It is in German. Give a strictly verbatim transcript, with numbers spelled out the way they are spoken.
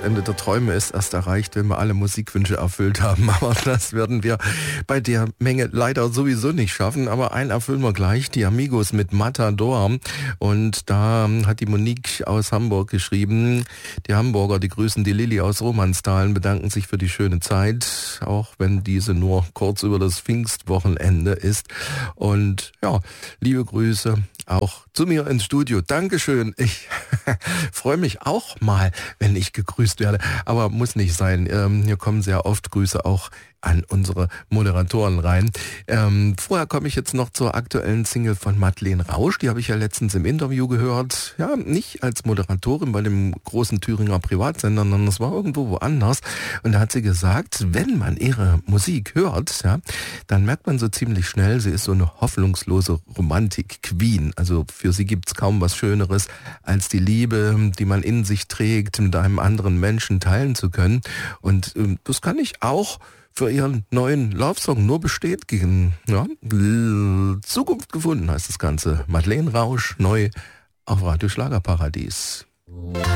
Ende der Träume ist erst erreicht, wenn wir alle Musikwünsche erfüllt haben. Aber das werden wir bei der Menge leider sowieso nicht schaffen. Aber einen erfüllen wir gleich, die Amigos mit Matador. Und da hat die Monique aus Hamburg geschrieben, die Hamburger, die grüßen die Lilly aus Romanstalen, bedanken sich für die schöne Zeit, auch wenn diese nur kurz über das Pfingstwochenende ist. Und ja, liebe Grüße auch zu mir ins Studio. Dankeschön. Ich freue mich auch mal, wenn ich gegrüßt werde. Aber muss nicht sein. Ähm, hier kommen sehr oft Grüße auch an unsere Moderatoren rein. Ähm, vorher komme ich jetzt noch zur aktuellen Single von Madeleine Rausch. Die habe ich ja letztens im Interview gehört. Ja, nicht als Moderatorin bei dem großen Thüringer Privatsender, sondern das war irgendwo woanders. Und da hat sie gesagt, wenn man ihre Musik hört, ja, dann merkt man so ziemlich schnell, sie ist so eine hoffnungslose Romantik-Queen. Also für sie gibt's kaum was Schöneres, als die Liebe, die man in sich trägt, mit einem anderen Menschen teilen zu können. Und ähm, das kann ich auch für ihren neuen Love-Song nur bestätigen. Ja, Zukunft gefunden heißt das Ganze. Madeleine Rausch, neu auf Radio Schlagerparadies.